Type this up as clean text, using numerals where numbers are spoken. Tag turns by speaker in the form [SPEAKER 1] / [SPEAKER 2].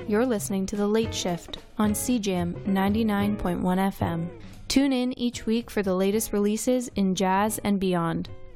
[SPEAKER 1] You're listening to The Late Shift on CJAM 99.1 FM. Tune in each week for the latest releases in jazz and beyond.